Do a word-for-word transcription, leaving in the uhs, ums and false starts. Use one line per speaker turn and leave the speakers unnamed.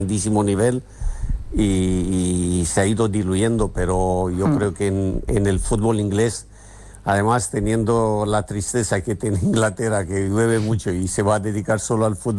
grandísimo nivel y, y se ha ido diluyendo, pero yo mm. creo que en, en el fútbol inglés, además teniendo la tristeza que tiene Inglaterra, que llueve mucho y se va a dedicar solo al fútbol